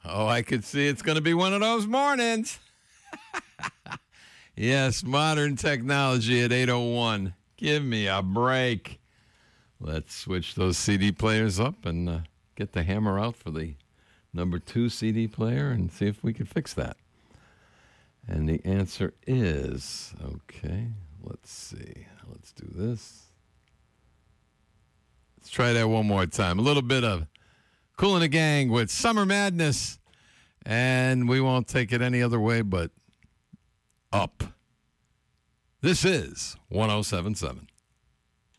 Oh, I could see it's going to be one of those mornings. Yes, modern technology at 8:01. Give me a break. Let's switch those CD players up and get the hammer out for the number 2 CD player and see if we can fix that. And the answer is, okay, let's see. Let's do this. Let's try that one more time. A little bit of Kool and the Gang with Summer Madness. And we won't take it any other way but up. This is 107.7.